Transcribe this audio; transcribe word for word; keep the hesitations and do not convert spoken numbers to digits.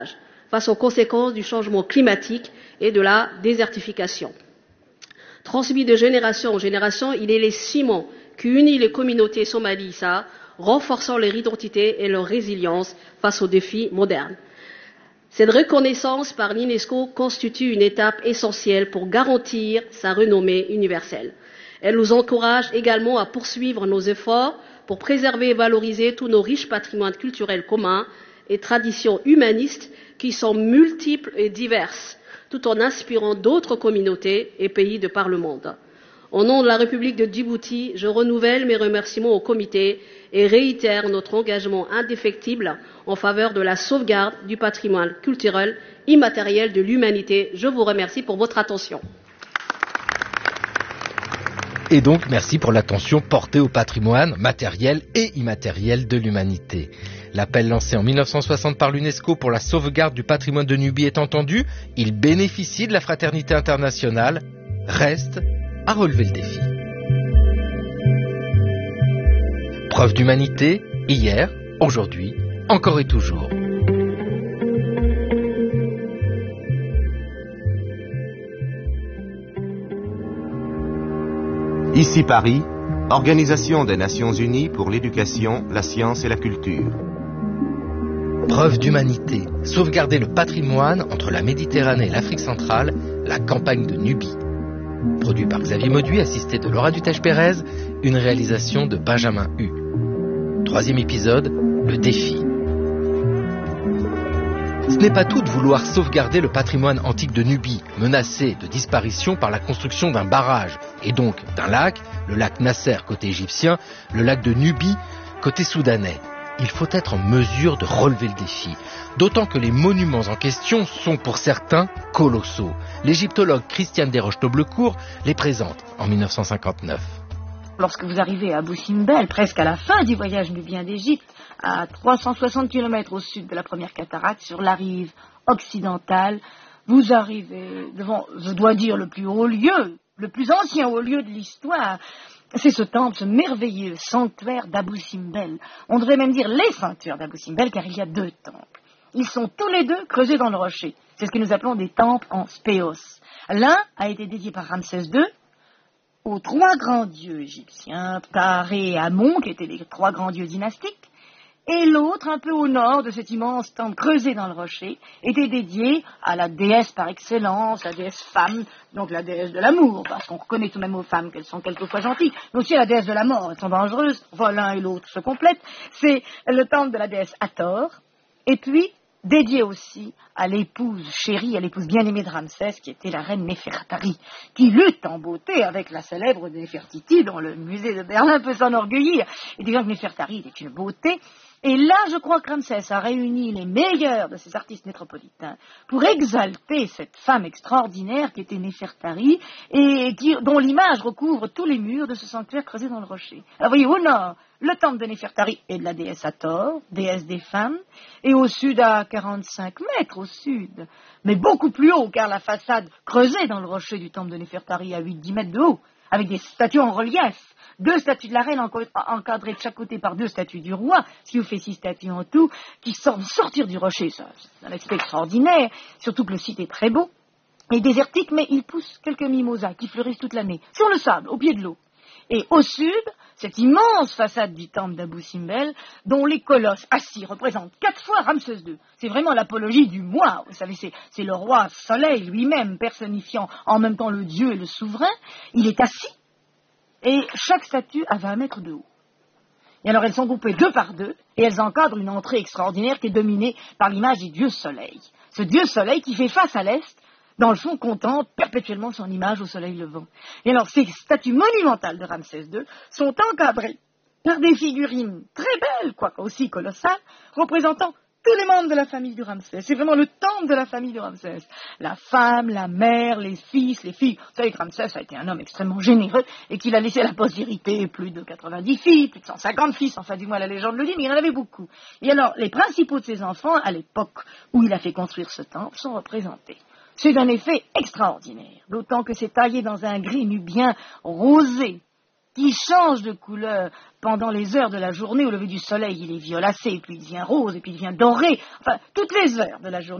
face aux conséquences du changement climatique et de la désertification. Transmis de génération en génération, il est les ciments qui unissent les communautés somali-issa, renforçant leur identité et leur résilience face aux défis modernes. Cette reconnaissance par l'UNESCO constitue une étape essentielle pour garantir sa renommée universelle. Elle nous encourage également à poursuivre nos efforts pour préserver et valoriser tous nos riches patrimoines culturels communs et traditions humanistes qui sont multiples et diverses, tout en inspirant d'autres communautés et pays de par le monde. Au nom de la République de Djibouti, je renouvelle mes remerciements au comité et réitère notre engagement indéfectible en faveur de la sauvegarde du patrimoine culturel immatériel de l'humanité. Je vous remercie pour votre attention. Et donc, merci pour l'attention portée au patrimoine matériel et immatériel de l'humanité. L'appel lancé en mille neuf cent soixante par l'UNESCO pour la sauvegarde du patrimoine de Nubie est entendu. Il bénéficie de la fraternité internationale. Reste à relever le défi. Preuve d'humanité, hier, aujourd'hui, encore et toujours. Ici Paris, Organisation des Nations Unies pour l'éducation, la science et la culture. Preuve d'humanité, sauvegarder le patrimoine entre la Méditerranée et l'Afrique centrale, la campagne de Nubie. Produit par Xavier Mauduit, assisté de Laura Dutèche-Pérez, une réalisation de Benjamin Hu. Troisième épisode, le défi. Ce n'est pas tout de vouloir sauvegarder le patrimoine antique de Nubie, menacé de disparition par la construction d'un barrage, et donc d'un lac, le lac Nasser côté égyptien, le lac de Nubie côté soudanais. Il faut être en mesure de relever le défi, d'autant que les monuments en question sont pour certains colossaux. L'égyptologue Christiane Desroches-Noblecourt les présente en mille neuf cent cinquante-neuf. Lorsque vous arrivez à Abou Simbel, presque à la fin du voyage nubien d'Égypte, à trois cent soixante kilomètres au sud de la première cataracte, sur la rive occidentale, vous arrivez devant, je dois dire, le plus haut lieu, le plus ancien haut lieu de l'histoire. C'est ce temple, ce merveilleux sanctuaire d'Abou Simbel. On devrait même dire les sanctuaires d'Abou Simbel, car il y a deux temples. Ils sont tous les deux creusés dans le rocher. C'est ce que nous appelons des temples en spéos. L'un a été dédié par Ramsès deux aux trois grands dieux égyptiens, Ptah et Amon, qui étaient les trois grands dieux dynastiques, et l'autre, un peu au nord de cet immense temple creusé dans le rocher, était dédié à la déesse par excellence, la déesse femme, donc la déesse de l'amour, parce qu'on reconnaît tout de même aux femmes qu'elles sont quelquefois gentilles, mais aussi la déesse de la mort, elles sont dangereuses, enfin, l'un et l'autre se complètent. C'est le temple de la déesse Hathor, et puis dédié aussi à l'épouse chérie, à l'épouse bien-aimée de Ramsès, qui était la reine Néfertari, qui lutte en beauté avec la célèbre Néfertiti, dont le musée de Berlin peut s'enorgueillir. Et déjà que Néfertari était une beauté. Et là, je crois que Ramsès a réuni les meilleurs de ces artistes métropolitains pour exalter cette femme extraordinaire qui était Néfertari et qui, dont l'image recouvre tous les murs de ce sanctuaire creusé dans le rocher. Alors, voyez, au nord, le temple de Néfertari et de la déesse Hathor, déesse des femmes, et au sud, à quarante-cinq mètres au sud, mais beaucoup plus haut, car la façade creusée dans le rocher du temple de Néfertari a huit à dix mètres de haut, avec des statues en relief, deux statues de la reine encadrées de chaque côté par deux statues du roi, ce qui vous fait six statues en tout, qui sortent sortir du rocher. Ça, c'est un aspect extraordinaire, surtout que le site est très beau et désertique, mais il pousse quelques mimosas qui fleurissent toute l'année, sur le sable, au pied de l'eau. Et au sud, cette immense façade du temple d'Abou Simbel, dont les colosses assis représentent quatre fois Ramsès deux. C'est vraiment l'apologie du moi. Vous savez, c'est, c'est le roi soleil lui-même, personnifiant en même temps le dieu et le souverain. Il est assis, et chaque statue a vingt mètres de haut. Et alors elles sont groupées deux par deux, et elles encadrent une entrée extraordinaire qui est dominée par l'image du dieu soleil. Ce dieu soleil qui fait face à l'est, dans le fond, contemple perpétuellement son image au soleil levant. Et alors, ces statues monumentales de Ramsès deux sont encadrées par des figurines très belles, quoique aussi colossales, représentant tous les membres de la famille de Ramsès. C'est vraiment le temple de la famille de Ramsès. La femme, la mère, les fils, les filles. Vous savez que Ramsès a été un homme extrêmement généreux et qu'il a laissé à la postérité plus de quatre-vingt-dix filles, plus de cent cinquante fils, enfin du moins la légende le dit, mais il y en avait beaucoup. Et alors, les principaux de ses enfants, à l'époque où il a fait construire ce temple, sont représentés. C'est d'un effet extraordinaire, d'autant que c'est taillé dans un gris nubien rosé, qui change de couleur pendant les heures de la journée. Au lever du soleil, il est violacé, puis il devient rose, et puis il devient doré. Enfin, toutes les heures de la journée.